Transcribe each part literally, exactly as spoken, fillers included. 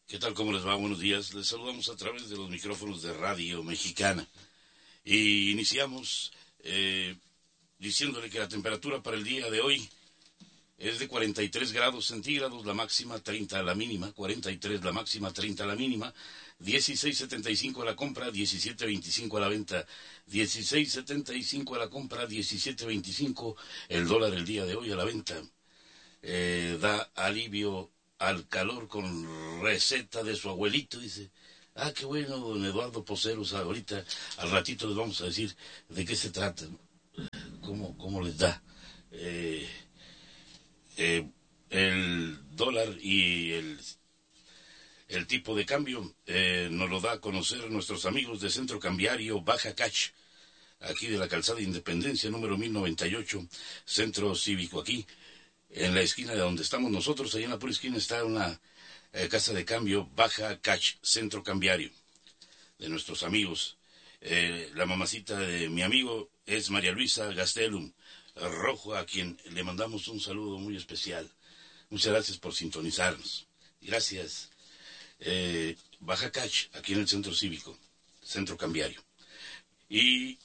¿Qué tal? ¿Cómo les va? Buenos días. Les saludamos a través de los micrófonos de Radio Mexicana. Y iniciamos eh, diciéndole que la temperatura para el día de hoy es de cuarenta y tres grados centígrados, la máxima treinta a la mínima, cuarenta y tres la máxima, treinta a la mínima, dieciséis setenta y cinco a la compra, diecisiete veinticinco a la venta, dieciséis setenta y cinco a la compra, diecisiete veinticinco el dólar el día de hoy a la venta. Eh, da alivio al calor con receta de su abuelito, dice. Ah, qué bueno, don Eduardo Poceros, ahorita, al ratito les vamos a decir de qué se trata, cómo, cómo les da. Eh, eh, el dólar y el, el tipo de cambio eh, nos lo da a conocer nuestros amigos de Centro Cambiario Baja Cach, aquí de la Calzada Independencia, número mil noventa y ocho, Centro Cívico, aquí. En la esquina de donde estamos nosotros, allá en la pura esquina, está una eh, casa de cambio Baja Cach, Centro Cambiario, de nuestros amigos. Eh, la mamacita de mi amigo es María Luisa Gastelum Rojo, a quien le mandamos un saludo muy especial. Muchas gracias por sintonizarnos. Gracias. Eh, Baja Cach, aquí en el Centro Cívico, Centro Cambiario. Y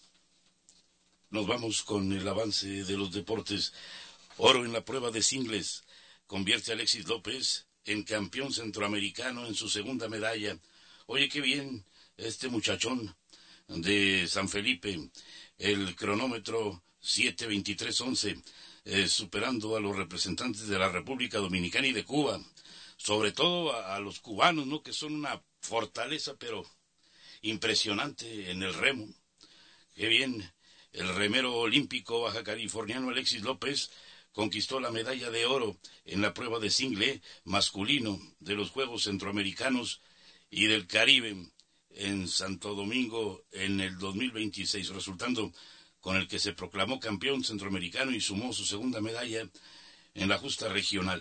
nos vamos con el avance de los deportes. Oro en la prueba de singles. Convierte a Alexis López en campeón centroamericano en su segunda medalla. Oye, qué bien este muchachón de San Felipe. El cronómetro siete veintitrés once, eh, superando a los representantes de la República Dominicana y de Cuba. Sobre todo a, a los cubanos, ¿no? Que son una fortaleza, pero impresionante en el remo. Qué bien. El remero olímpico baja californiano Alexis López conquistó la medalla de oro en la prueba de single masculino de los Juegos Centroamericanos y del Caribe en Santo Domingo en el dos mil veintiséis, resultando con el que se proclamó campeón centroamericano y sumó su segunda medalla en la justa regional.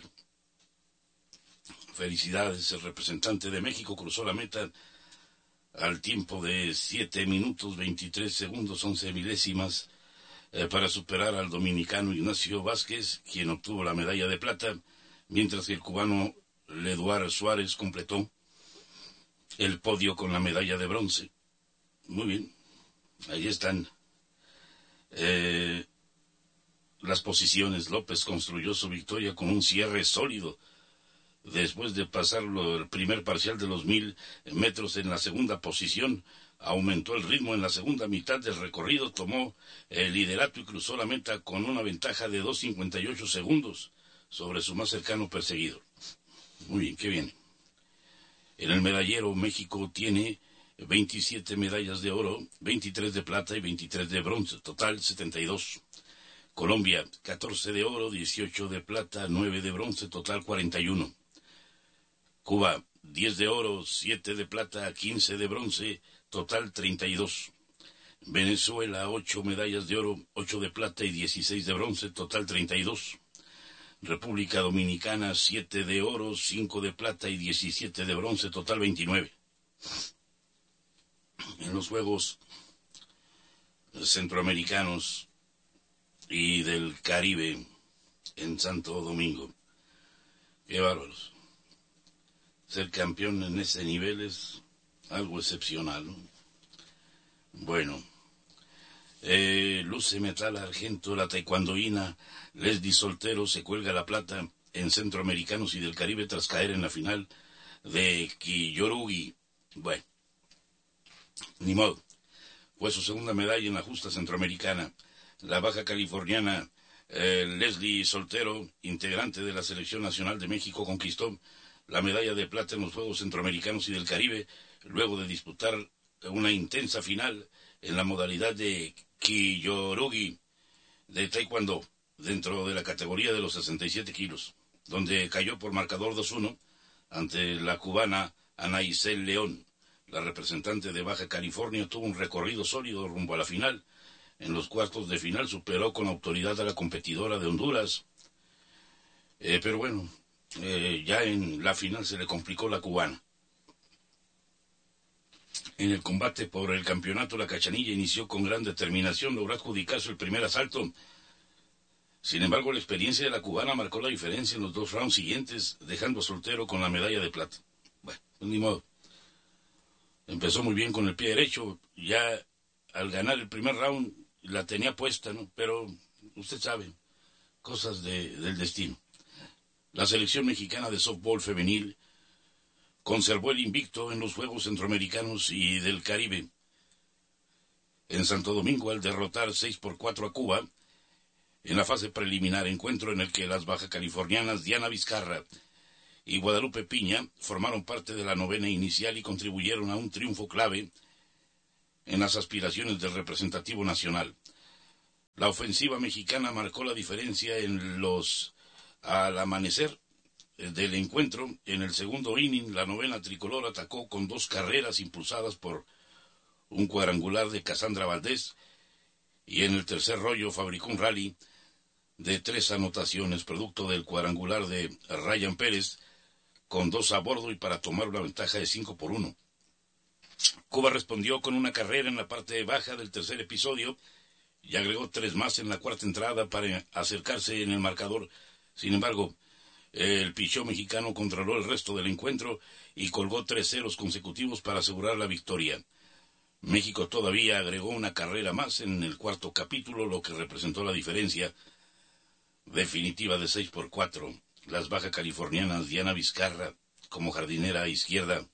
Felicidades, el representante de México cruzó la meta al tiempo de siete minutos veintitrés segundos once milésimas eh, para superar al dominicano Ignacio Vázquez, quien obtuvo la medalla de plata, mientras que el cubano Leduar Suárez completó el podio con la medalla de bronce. Muy bien, ahí están eh, las posiciones. López construyó su victoria con un cierre sólido. Después de pasar el primer parcial de los mil metros en la segunda posición, aumentó el ritmo en la segunda mitad del recorrido, tomó el liderato y cruzó la meta con una ventaja de dos cincuenta y ocho segundos sobre su más cercano perseguidor. Muy bien, qué bien. En el medallero, México tiene veintisiete medallas de oro, veintitrés de plata y veintitrés de bronce, total setenta y dos. Colombia, catorce de oro, dieciocho de plata, nueve de bronce, total cuarenta y uno. Cuba, diez de oro, siete de plata, quince de bronce, total treinta y dos. Venezuela, ocho medallas de oro, ocho de plata y dieciséis de bronce, total treinta y dos. República Dominicana, siete de oro, cinco de plata y diecisiete de bronce, total veintinueve. En los Juegos Centroamericanos y del Caribe en Santo Domingo. Qué bárbaros. Ser campeón en ese nivel es algo excepcional, ¿no? Bueno, eh, Luce Metal Argento, la taekwondoína Leslie Soltero se cuelga la plata en Centroamericanos y del Caribe tras caer en la final de Kiyorugi. Bueno, ni modo. Fue su segunda medalla en la justa centroamericana. La baja californiana eh, Leslie Soltero, integrante de la Selección Nacional de México, conquistó la medalla de plata en los Juegos Centroamericanos y del Caribe, luego de disputar una intensa final en la modalidad de Kiyorugi de Taekwondo, dentro de la categoría de los sesenta y siete kilos, donde cayó por marcador dos uno ante la cubana Anaisel León. La representante de Baja California tuvo un recorrido sólido rumbo a la final. En los cuartos de final superó con autoridad a la competidora de Honduras. Eh, pero bueno, eh, ya en la final se le complicó la cubana. En el combate por el campeonato, la Cachanilla inició con gran determinación, logró adjudicarse el primer asalto. Sin embargo, la experiencia de la cubana marcó la diferencia en los dos rounds siguientes, dejando a Soltero con la medalla de plata. ni modo. Empezó muy bien con el pie derecho, ya al ganar el primer round la tenía puesta, ¿no? Pero usted sabe, cosas de, del destino. La selección mexicana de softball femenil conservó el invicto en los Juegos Centroamericanos y del Caribe. En Santo Domingo, al derrotar seis por cuatro a Cuba, en la fase preliminar, encuentro en el que las bajacalifornianas Diana Vizcarra y Guadalupe Piña formaron parte de la novena inicial y contribuyeron a un triunfo clave en las aspiraciones del representativo nacional. La ofensiva mexicana marcó la diferencia en los al amanecer del encuentro. En el segundo inning, la novena tricolor atacó con dos carreras impulsadas por un cuadrangular de Cassandra Valdés, y en el tercer rollo fabricó un rally de tres anotaciones, producto del cuadrangular de Ryan Pérez, con dos a bordo y para tomar una ventaja de cinco por uno. Cuba respondió con una carrera en la parte baja del tercer episodio y agregó tres más en la cuarta entrada para acercarse en el marcador. Sin embargo, el picheo mexicano controló el resto del encuentro y colgó tres ceros consecutivos para asegurar la victoria. México todavía agregó una carrera más en el cuarto capítulo, lo que representó la diferencia definitiva de seis por cuatro. Las baja californianas Diana Vizcarra como jardinera izquierda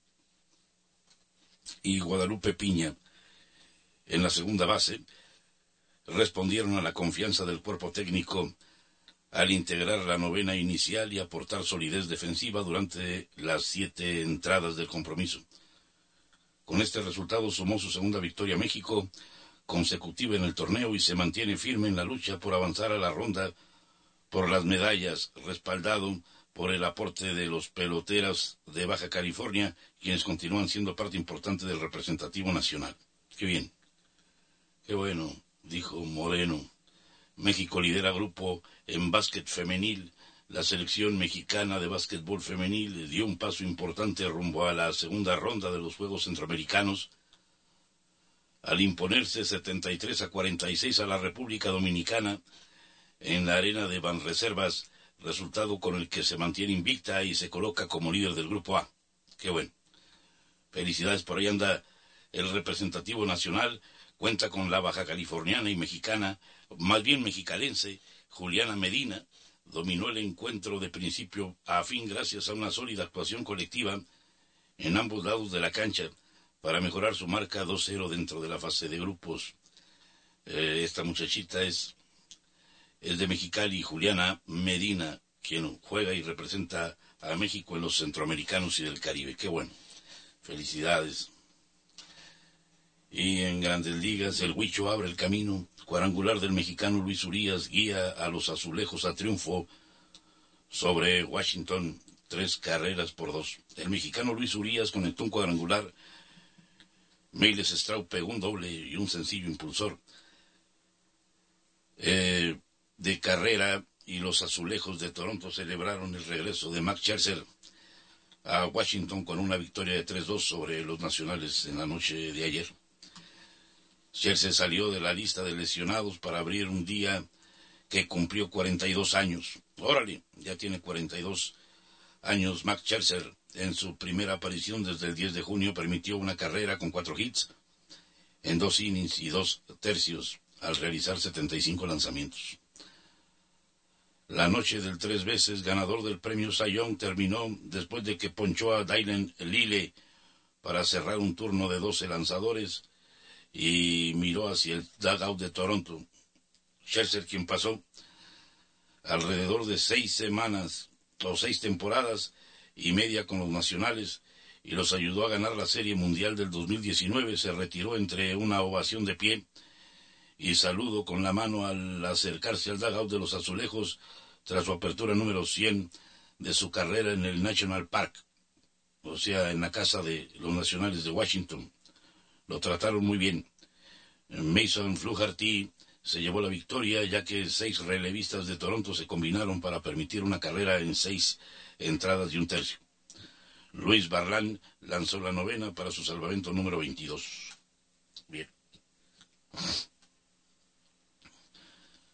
y Guadalupe Piña en la segunda base respondieron a la confianza del cuerpo técnico al integrar la novena inicial y aportar solidez defensiva durante las siete entradas del compromiso. Con este resultado sumó su segunda victoria a México consecutiva en el torneo y se mantiene firme en la lucha por avanzar a la ronda por las medallas, respaldado por el aporte de los peloteras de Baja California, quienes continúan siendo parte importante del representativo nacional. ¡Qué bien! ¡Qué bueno!, dijo Moreno. México lidera grupo en básquet femenil. La selección mexicana de básquetbol femenil dio un paso importante rumbo a la segunda ronda de los Juegos Centroamericanos al imponerse setenta y tres a cuarenta y seis a la República Dominicana en la arena de Banreservas, resultado con el que se mantiene invicta y se coloca como líder del grupo A. ¡Qué bueno! Felicidades, por ahí anda el representativo nacional. Cuenta con la baja californiana y mexicana, más bien mexicalense, Juliana Medina. Dominó el encuentro de principio a fin gracias a una sólida actuación colectiva en ambos lados de la cancha para mejorar su marca dos cero dentro de la fase de grupos. Eh, esta muchachita es, es de Mexicali, Juliana Medina, quien juega y representa a México en los Centroamericanos y del Caribe. ¡Qué bueno! Felicidades. Y en Grandes Ligas, el Huicho abre el camino. Cuadrangular del mexicano Luis Urías guía a los azulejos a triunfo sobre Washington, tres carreras por dos. El mexicano Luis Urías conectó un cuadrangular. Meiles Straub pegó un doble y un sencillo impulsor eh, de carrera, y los azulejos de Toronto celebraron el regreso de Max Scherzer a Washington con una victoria de tres dos sobre los nacionales en la noche de ayer. Scherzer salió de la lista de lesionados para abrir un día que cumplió cuarenta y dos años. Órale, ya tiene cuarenta y dos años Max Scherzer. En su primera aparición desde el diez de junio permitió una carrera con cuatro hits en dos innings y dos tercios al realizar setenta y cinco lanzamientos. La noche del tres veces ganador del premio Cy Young terminó después de que ponchó a Dylan Lille para cerrar un turno de doce lanzadores y miró hacia el dugout de Toronto. Scherzer, quien pasó alrededor de seis semanas o seis temporadas y media con los nacionales y los ayudó a ganar la Serie Mundial del dos mil diecinueve, se retiró entre una ovación de pie y saludo con la mano al acercarse al dugout de los azulejos tras su apertura número cien de su carrera en el National Park, o sea, en la casa de los nacionales de Washington. Lo trataron muy bien. Mason Fluharty se llevó la victoria, ya que seis relevistas de Toronto se combinaron para permitir una carrera en seis entradas y un tercio. Luis Barlán lanzó la novena para su salvamento número veintidós. Bien.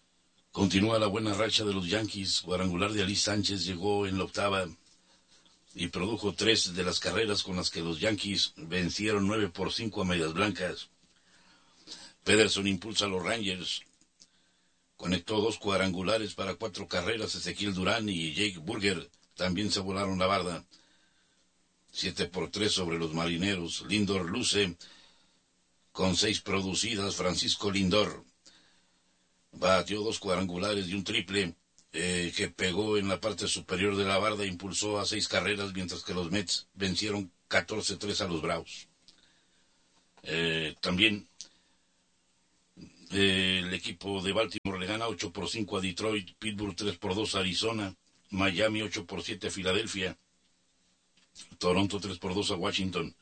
Continúa la buena racha de los Yankees. Cuadrangular de Ali Sánchez llegó en la octava y produjo tres de las carreras con las que los Yankees vencieron nueve por cinco a Medias Blancas. Pederson impulsa a los Rangers. Conectó dos cuadrangulares para cuatro carreras. Ezequiel Durán y Jake Burger también se volaron la barda. siete por tres sobre los Marineros. Lindor luce con seis producidas. Francisco Lindor batió dos cuadrangulares y un triple eh, que pegó en la parte superior de la barda e impulsó a seis carreras, mientras que los Mets vencieron catorce tres a los Bravos. Eh, también eh, el equipo de Baltimore le gana ocho por cinco a Detroit, Pittsburgh tres por dos a Arizona, Miami ocho por siete a Filadelfia, Toronto tres por dos a Washington,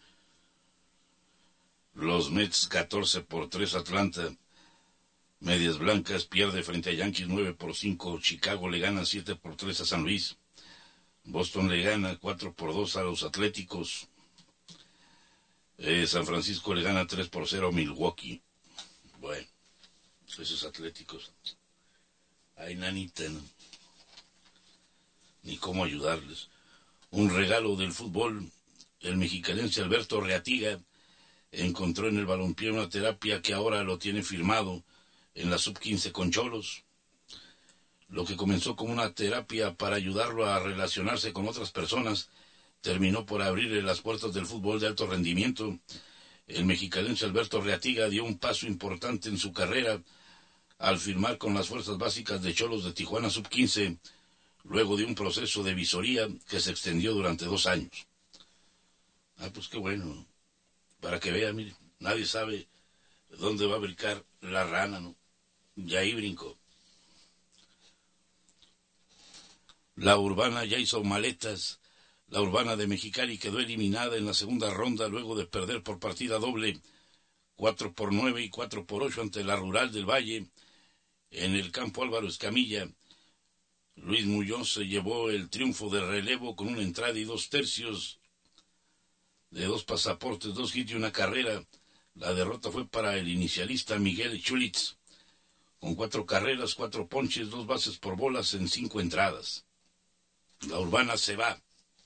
los Mets catorce por tres a Atlanta, Medias Blancas pierde frente a Yankees nueve por cinco, Chicago le gana siete por tres a San Luis, Boston le gana cuatro por dos a los Atléticos, eh, San Francisco le gana tres por cero a Milwaukee. Bueno, esos Atléticos, ay nanita, ¿no? Ni cómo ayudarles. Un regalo del fútbol, el mexicanense Alberto Reatiga encontró en el balompié una terapia que ahora lo tiene firmado en la sub quince con Cholos. Lo que comenzó como una terapia para ayudarlo a relacionarse con otras personas, terminó por abrirle las puertas del fútbol de alto rendimiento. El mexicanense Alberto Reatiga dio un paso importante en su carrera al firmar con las fuerzas básicas de Cholos de Tijuana sub quince, luego de un proceso de visoría que se extendió durante dos años. Ah, pues qué bueno, para que vea, mire, nadie sabe dónde va a brincar la rana, ¿no? Y ahí brincó. La Urbana ya hizo maletas. La Urbana de Mexicali quedó eliminada en la segunda ronda luego de perder por partida doble, cuatro por nueve y cuatro por ocho ante la Rural del Valle, en el campo Álvaro Escamilla. Luis Muñoz se llevó el triunfo de relevo con una entrada y dos tercios de dos pasaportes, dos hits y una carrera. La derrota fue para el inicialista Miguel Chulitz, con cuatro carreras, cuatro ponches, dos bases por bolas en cinco entradas. La Urbana se va.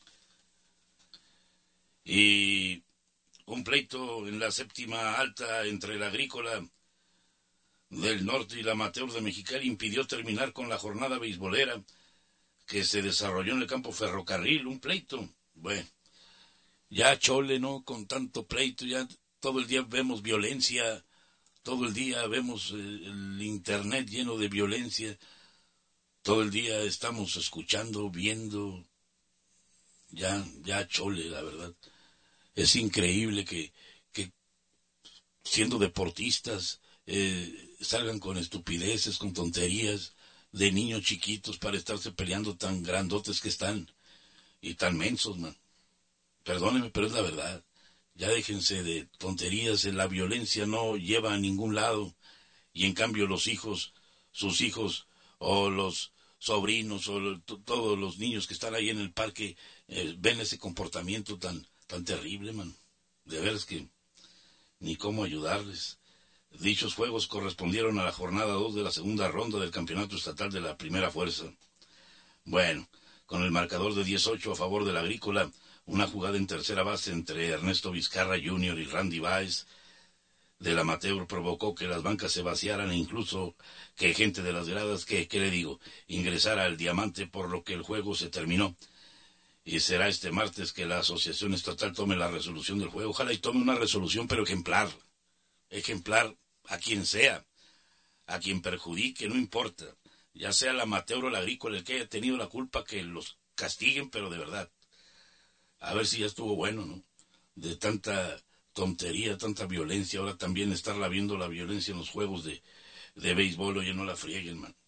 Y un pleito en la séptima alta entre la Agrícola del Norte y la Amateur de Mexicali impidió terminar con la jornada beisbolera que se desarrolló en el campo Ferrocarril. Un pleito, bueno, ya chole, ¿no? Con tanto pleito, ya todo el día vemos violencia, todo el día vemos el, el internet lleno de violencia, todo el día estamos escuchando, viendo, ya, ya chole, la verdad. Es increíble que, que siendo deportistas eh, salgan con estupideces, con tonterías de niños chiquitos para estarse peleando tan grandotes que están y tan mensos, man. Perdónenme, pero es la verdad. Ya déjense de tonterías, la violencia no lleva a ningún lado. Y en cambio los hijos, sus hijos o los sobrinos o lo, t- todos los niños que están ahí en el parque eh, ven ese comportamiento tan, tan terrible, man. De veras que ni cómo ayudarles. Dichos juegos correspondieron a la jornada dos de la segunda ronda del campeonato estatal de la primera fuerza. Bueno, con el marcador de diez ocho a favor de la Agrícola, una jugada en tercera base entre Ernesto Vizcarra junior y Randy Báez del Amateur provocó que las bancas se vaciaran e incluso que gente de las gradas, que, ¿qué le digo?, ingresara al Diamante, por lo que el juego se terminó. Y será este martes que la Asociación Estatal tome la resolución del juego. Ojalá y tome una resolución, pero ejemplar. Ejemplar a quien sea, a quien perjudique, no importa. Ya sea el amateur o el agrícola, el que haya tenido la culpa, que los castiguen, pero de verdad. A ver si ya estuvo bueno, ¿no? De tanta tontería, tanta violencia, ahora también estarla viendo la violencia en los juegos de, de béisbol, oye, no la frieguen, man.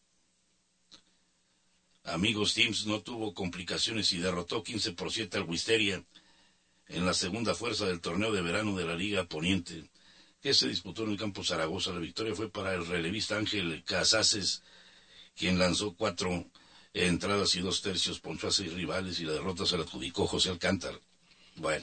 Amigos Teams no tuvo complicaciones y derrotó quince por siete al Wisteria en la segunda fuerza del torneo de verano de la Liga Poniente, que se disputó en el campo Zaragoza. La victoria fue para el relevista Ángel Casases, quien lanzó cuatro entradas y dos tercios, ponchó a seis rivales y la derrota se la adjudicó José Alcántar. Bueno,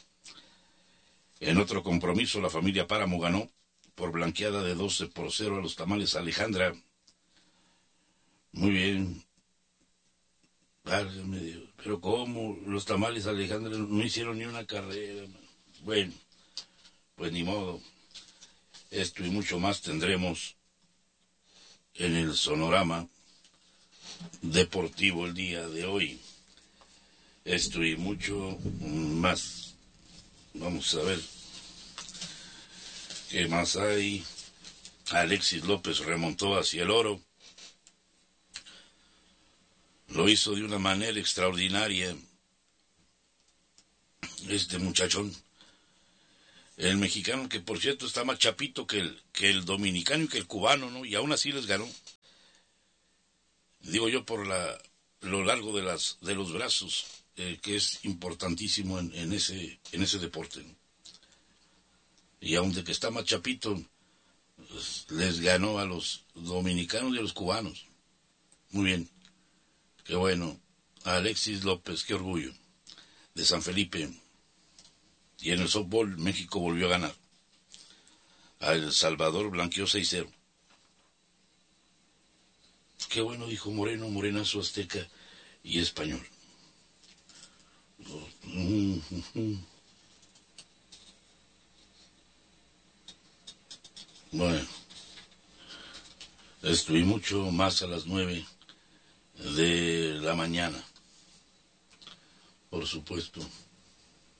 en otro compromiso la familia Páramo ganó por blanqueada de doce por cero a los Tamales Alejandra. Muy bien. Válgame Dios. Pero ¿cómo? Los tamales Alejandra no hicieron ni una carrera. Man. Bueno, pues ni modo. Esto y mucho más tendremos en el Sonorama Deportivo el día de hoy. Esto y mucho más. Vamos a ver qué más hay. Alexis López remontó hacia el oro. Lo hizo de una manera extraordinaria este muchachón. El mexicano, que por cierto está más chapito que el, que el dominicano y que el cubano, ¿no? Y aún así les ganó. Digo yo por la lo largo de las de los brazos, eh, que es importantísimo en, en ese en ese deporte, ¿no? Y aun de que está más chapito, pues, les ganó a los dominicanos y a los cubanos. Muy bien. Qué bueno. A Alexis López, qué orgullo. De San Felipe. Y en el softball, México volvió a ganar. A El Salvador blanqueó seis cero. Qué bueno, dijo Moreno, Morenazo Azteca y Español. Bueno, esto y mucho más a las nueve de la mañana. Por supuesto.